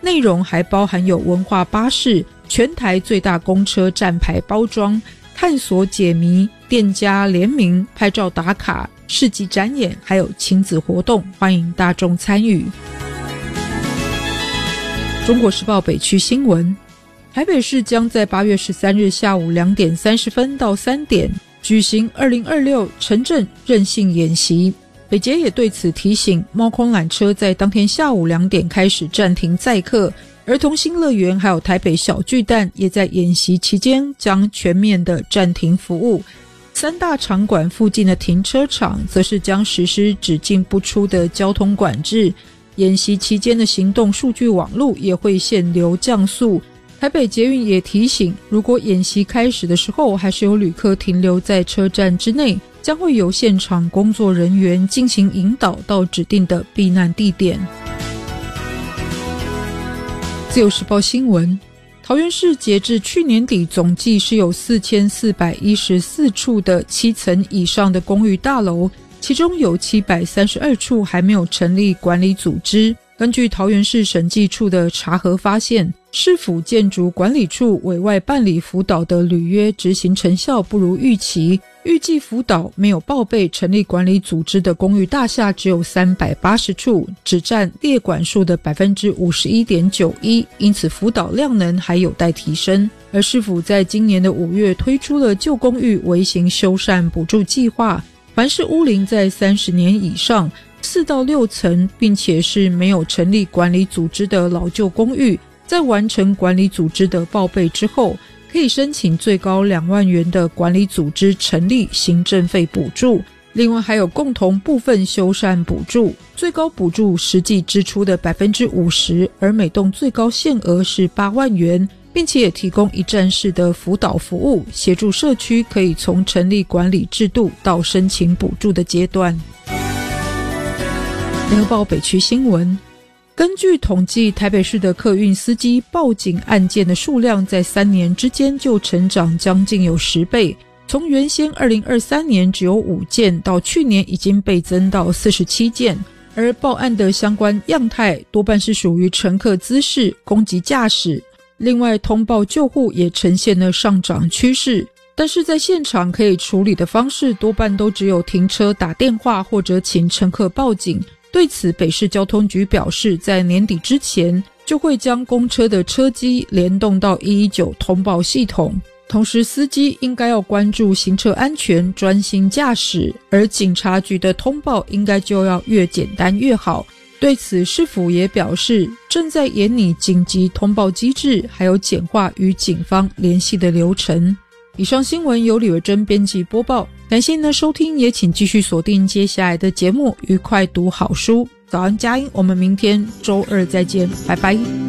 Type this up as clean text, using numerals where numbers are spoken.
内容还包含有文化巴士、全台最大公车站牌包装、探索解谜、店家联名、拍照打卡、市集展演，还有亲子活动，欢迎大众参与。中国时报北区新闻，台北市将在8月13日下午2点30分到3点举行2026城镇韧性演习。北捷也对此提醒，猫空缆车在当天下午2点开始暂停载客，儿童新乐园还有台北小巨蛋也在演习期间将全面的暂停服务。3大场馆附近的停车场则是将实施只进不出的交通管制，演习期间的行动数据网路也会限流降速。台北捷运也提醒，如果演习开始的时候还是有旅客停留在车站之内，将会由现场工作人员进行引导到指定的避难地点。自由时报新闻，桃园市截至去年底总计是有4414处的7层以上的公寓大楼，其中有732处还没有成立管理组织。根据桃园市审计处的查核发现，市府建筑管理处委外办理辅导的履约执行成效不如预期，预计辅导没有报备成立管理组织的公寓大厦只有380处，只占列管数的 51.91%， 因此辅导量能还有待提升。而市府在今年的5月推出了旧公寓微型修缮补助计划，凡是屋龄在30年以上4到6层并且是没有成立管理组织的老旧公寓，在完成管理组织的报备之后，可以申请最高2万元的管理组织成立行政费补助。另外还有共同部分修缮补助，最高补助实际支出的 50%， 而每栋最高限额是8万元，并且也提供一站式的辅导服务，协助社区可以从成立管理制度到申请补助的阶段。联合报北区新闻，根据统计，台北市的客运司机报警案件的数量在3年之间就成长将近有10倍，从原先2023年只有5件到去年已经倍增到47件，而报案的相关样态多半是属于乘客姿势、攻击驾驶，另外通报救护也呈现了上涨趋势，但是在现场可以处理的方式多半都只有停车打电话或者请乘客报警。对此，北市交通局表示，在年底之前就会将公车的车机联动到119通报系统，同时司机应该要关注行车安全，专心驾驶，而警察局的通报应该就要越简单越好。对此，市府也表示正在研拟紧急通报机制，还有简化与警方联系的流程。以上新闻由李维珍编辑播报，感谢您的收听，也请继续锁定接下来的节目，愉快读好书。早安佳音，我们明天周二再见，拜拜。